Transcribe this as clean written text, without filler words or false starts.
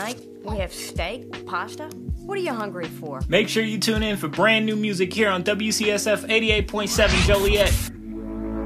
tonight we have steak, pasta. What are you hungry for? Make sure you tune in for brand new music here on WCSF 88.7 Joliet.